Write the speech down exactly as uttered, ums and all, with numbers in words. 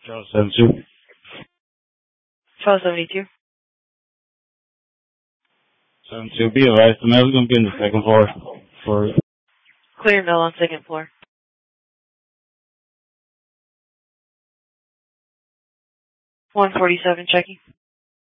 Charles seventy-two. Charles seventy-two. seventy-two, be advised, the mail's going to be on the second floor. For Clear mail on second floor. one forty-seven checking.